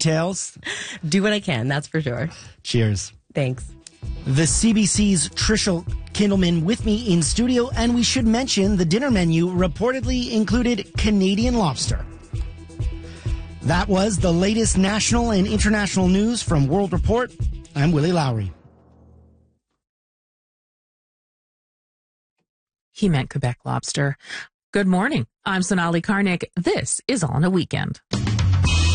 details. Do what I can, that's for sure. Cheers. Thanks. The CBC's Trishel Kindleman with me in studio, and we should mention the dinner menu reportedly included Canadian lobster. That was the latest national and international news from World Report. I'm Willie Lowry. He meant Quebec lobster. Good morning. I'm Sonali Karnik. This is On a Weekend.